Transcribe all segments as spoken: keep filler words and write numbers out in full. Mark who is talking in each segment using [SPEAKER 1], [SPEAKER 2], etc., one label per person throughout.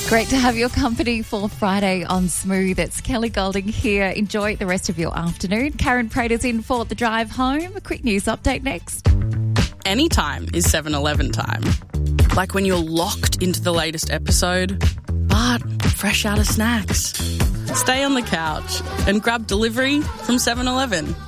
[SPEAKER 1] Great to have your company for Friday on Smooth. It's Kelly Golding here. Enjoy the rest of your afternoon. Karen Prater's in for the drive home. A quick news update next.
[SPEAKER 2] Anytime is seven eleven time. Like when you're locked into the latest episode, but fresh out of snacks. Stay on the couch and grab delivery from seven eleven.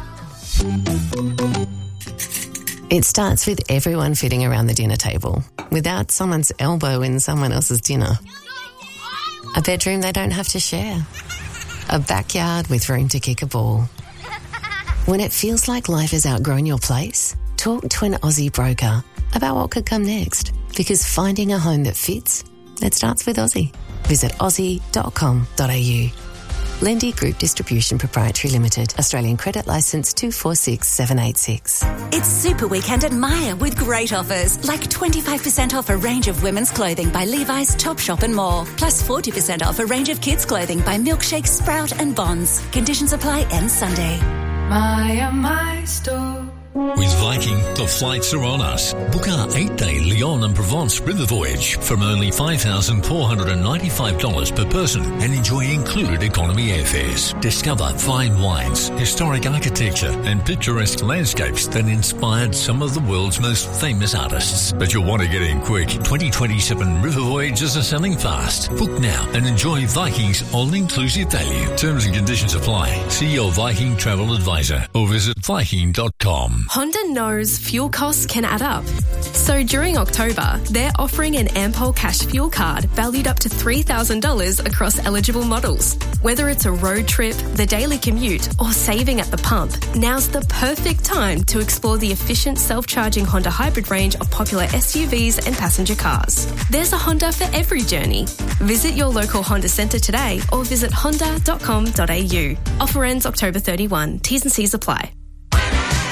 [SPEAKER 3] It starts with everyone fitting around the dinner table without someone's elbow in someone else's dinner. A bedroom they don't have to share. A backyard with room to kick a ball. When it feels like life has outgrown your place, talk to an Aussie broker about what could come next. Because finding a home that fits, it starts with Aussie. Visit aussie dot com dot a u. Lendy Group Distribution Proprietary Limited. Australian Credit Licence two four six seven eight six.
[SPEAKER 4] It's Super Weekend at Myer with great offers, like twenty-five percent off a range of women's clothing by Levi's, Topshop and more. Plus forty percent off a range of kids' clothing by Milkshake, Sprout and Bonds. Conditions apply end Sunday.
[SPEAKER 5] Myer, my store.
[SPEAKER 6] With Viking, the flights are on us. Book our eight-day Lyon and Provence river voyage from only five thousand four hundred ninety-five dollars per person and enjoy included economy airfares. Discover fine wines, historic architecture and picturesque landscapes that inspired some of the world's most famous artists. But you'll want to get in quick. twenty twenty-seven river voyages are selling fast. Book now and enjoy Viking's all-inclusive value. Terms and conditions apply. See your Viking travel advisor or visit viking dot com.
[SPEAKER 7] Honda knows fuel costs can add up. So during October, they're offering an Ampol Cash fuel card valued up to three thousand dollars across eligible models. Whether it's a road trip, the daily commute, or saving at the pump, now's the perfect time to explore the efficient self-charging Honda hybrid range of popular S U Vs and passenger cars. There's a Honda for every journey. Visit your local Honda centre today or visit honda dot com dot a u. Offer ends October thirty-first. T's and C's apply.